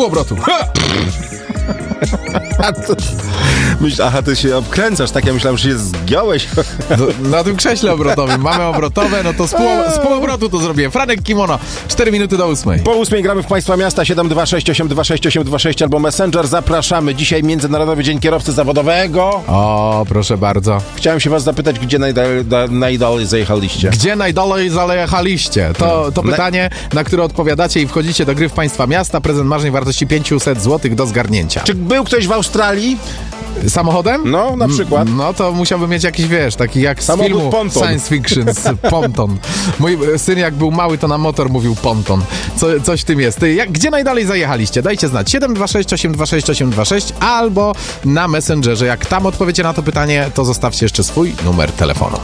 pół obrotu. Aha, ty się obkręcasz, tak ja myślałem, że się zgiąłeś. Na tym krześle obrotowym. Mamy obrotowe, no to z pół obrotu to zrobiłem. Franek Kimono, 4 minuty do 8. Po 8 gramy w Państwa Miasta 726826826 albo Messenger. Zapraszamy. Dzisiaj Międzynarodowy Dzień Kierowcy Zawodowego. O, proszę bardzo. Chciałem się was zapytać, gdzie najdalej zajechaliście? Gdzie najdalej zajechaliście? To pytanie, na które odpowiadacie i wchodzicie do gry w Państwa Miasta. Prezent marzeń wartości 500 zł do zgarnięcia. Czy był ktoś w Australii? Samochodem? No, na przykład. No to musiałby mieć jakiś, taki jak z samochód filmu ponton. Science Fiction, ponton. Mój syn jak był mały, to na motor mówił ponton. Coś w tym jest. Gdzie najdalej zajechaliście? Dajcie znać. 726826826 albo na Messengerze. Jak tam odpowiecie na to pytanie, to zostawcie jeszcze swój numer telefonu.